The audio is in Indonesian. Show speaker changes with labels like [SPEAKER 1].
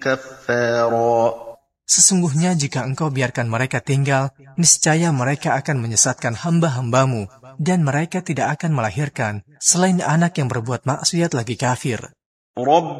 [SPEAKER 1] كفارا.
[SPEAKER 2] Sesungguhnya jika engkau biarkan mereka tinggal, niscaya mereka akan menyesatkan hamba-hambamu, dan mereka tidak akan melahirkan selain anak yang berbuat maksiat lagi kafir.